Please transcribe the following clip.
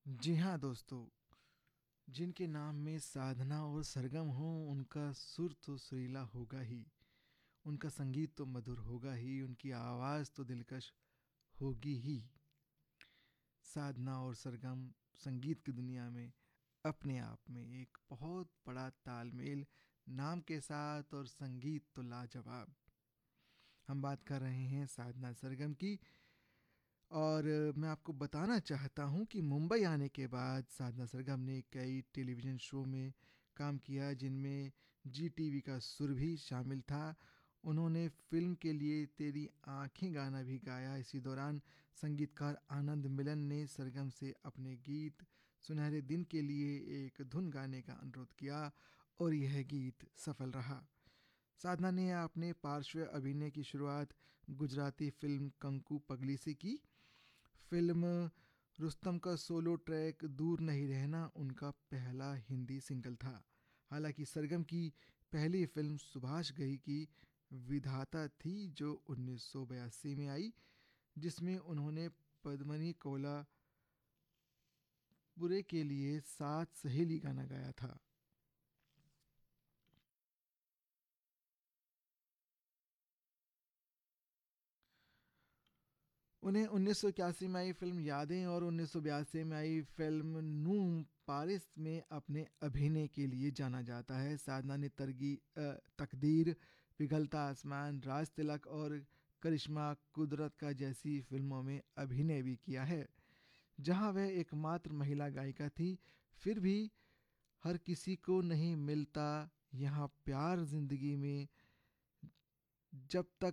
जी हाँ दोस्तों, जिनके नाम में साधना और सरगम हो उनका सुर तो सुरीला होगा ही, उनका संगीत तो मधुर होगा ही, उनकी आवाज़ तो दिलकश होगी ही। साधना और सरगम संगीत की दुनिया में अपने आप में एक बहुत बड़ा तालमेल, नाम के साथ और संगीत तो लाजवाब। हम बात कर रहे हैं साधना सरगम की। और मैं आपको बताना चाहता हूँ कि मुंबई आने के बाद साधना सरगम ने कई टेलीविज़न शो में काम किया, जिनमें जी टीवी का सुर भी शामिल था। उन्होंने फिल्म के लिए तेरी आंखें गाना भी गाया। इसी दौरान संगीतकार आनंद मिलन ने सरगम से अपने गीत सुनहरे दिन के लिए एक धुन गाने का अनुरोध किया और यह गीत सफल रहा। साधना ने अपने पार्श्व अभिनय की शुरुआत गुजराती फिल्म कंकु पगली से की। फिल्म रुस्तम का सोलो ट्रैक दूर नहीं रहना उनका पहला हिंदी सिंगल था। हालांकि सरगम की पहली फिल्म सुभाष घई की विधाता थी, जो 1982 में आई, जिसमें उन्होंने पद्मनी कोलापुरे के लिए सात सहेली गाना गाया था। उन्हें 1981 में आई फिल्म यादें और 1982 में आई फिल्म नूम पारिस में अपने अभिनय के लिए जाना जाता है। साधना ने तकदीर, पिघलता आसमान, राज तिलक और करिश्मा कुदरत का जैसी फिल्मों में अभिनय भी किया है, जहां वह एकमात्र महिला गायिका थी। फिर भी हर किसी को नहीं मिलता यहाँ प्यार जिंदगी में, जब तक